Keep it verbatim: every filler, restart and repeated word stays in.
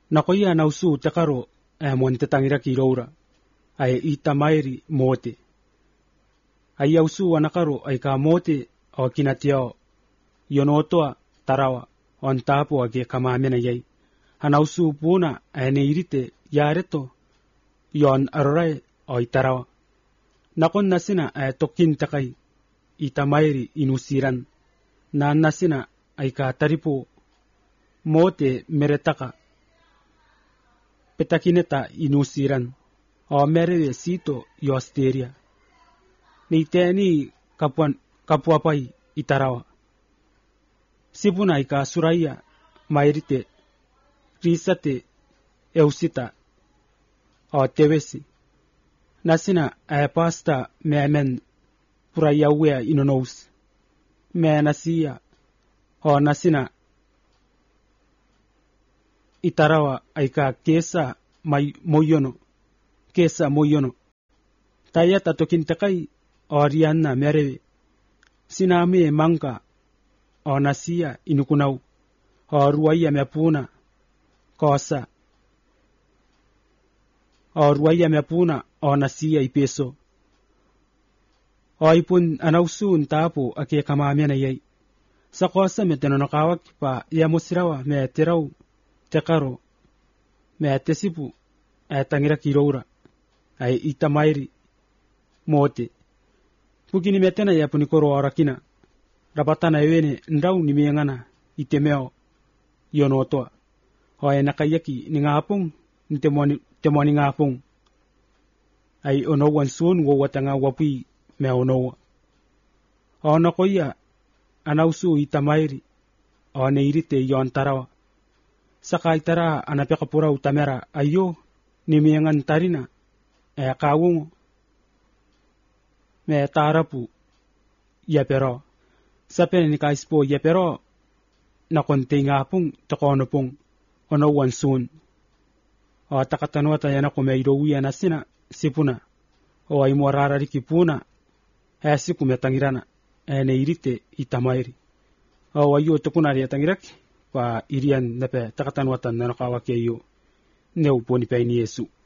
Nakoia nausu tekaro e mon te tangira ki roura ai ita mairi mote ai ausu anakaro ai ka mote o kinatio yonotoa tarawa on tapo age kama mena yai hanausu puna ene irite yareto yon arorai o itarawa nakon nasina e tokin takai ita mairi inusiran na nasina ai ka taripo mote meretaka petakineta inusiran o mereve sito yosteria ni teni kapuan kapuapai itarawa sipuna ika suraya mairite risate eusita o tevesi nasina a pasta memen purayawea inonous me nasia o nasina itarawa aika kesa mai moyono kesa moyono tayata tokin takai orianna mereve siname manka o nasia inukunau o ruaya mepuna kosa o ruaya mepuna o nasia ipeso o ipun anausun tapo ake kama mena yai sakosa meteno nakawak pa ya musirawa me terau tekaro me tesipu e tangira kiroura ai itamairi mote pugini metena ya punikoro arakina rapatana ewene ndau ni miangana itemeo yonotoa hoye nakayaki ningapung ntemoni temoni ngapung ai ono wansun wo watanga wapi me ono ono koya anausu itamairi one irite yon tarawa sakai tara anapeka pura utamera ayo ni miangan tarina e kawung me tarapu ya pero sapene ni kaispo ya pero na kontinga pung tokonopung ono wansun o takatanwata yana ko meiro wiya nasina sipuna o ai morara rikipuna e siku metangirana e ne irite itamairi o ayo tokunari tangiraki pa irian nepe takatanwata nanakawa keyo ne uponi pe ni Yesu